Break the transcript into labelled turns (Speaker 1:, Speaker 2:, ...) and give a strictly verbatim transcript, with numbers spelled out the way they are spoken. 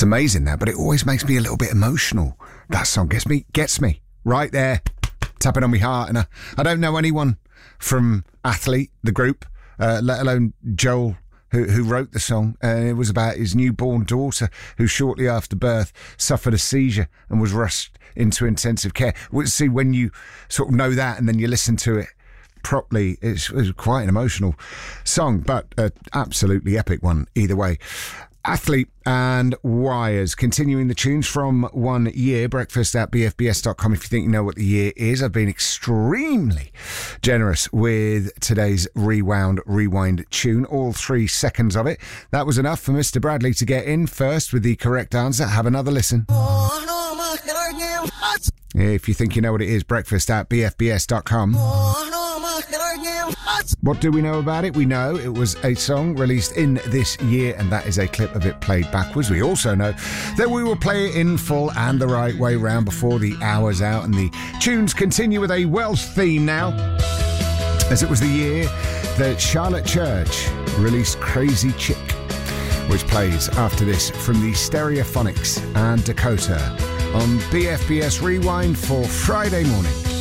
Speaker 1: amazing that, but it always makes me a little bit emotional. That song gets me, gets me right there, tapping on my heart. And I, I don't know anyone from Athlete, the group, uh, let alone Joel, who, who wrote the song. Uh, it was about his newborn daughter, who shortly after birth suffered a seizure and was rushed into intensive care. Well, see, when you sort of know that and then you listen to it properly, it's, it's quite an emotional song, but an absolutely epic one either way. Athlete and Wires, continuing the tunes from one year. Breakfast at b f b s dot com if you think you know what the year is. I've been extremely generous with today's Rewound Rewind tune, all three seconds of it. That was enough for Mister Bradley to get in first with the correct answer. Have another listen. If you think you know what it is, breakfast at b f b s dot com. What do we know about it? We know it was a song released in this year, and that is a clip of it played backwards. We also know that we will play it in full and the right way round before the hour's out, and the tunes continue with a Welsh theme now, as it was the year that Charlotte Church released Crazy Chick, which plays after this from the Stereophonics and Dakota on B F B S Rewind for Friday morning.